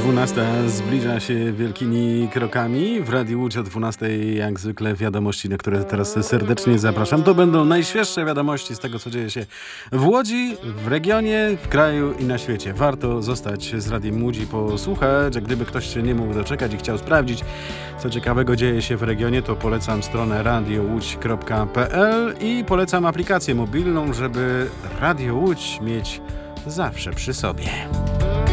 12 zbliża się wielkimi krokami. W Radiu Łódź o 12 jak zwykle wiadomości, na które teraz serdecznie zapraszam. To będą najświeższe wiadomości z tego, co dzieje się w Łodzi, w regionie, w kraju i na świecie. Warto zostać z Radiem Łódź i posłuchać, a gdyby ktoś się nie mógł doczekać i chciał sprawdzić, co ciekawego dzieje się w regionie, to polecam stronę radiołódź.pl i polecam aplikację mobilną, żeby Radio Łódź mieć zawsze przy sobie.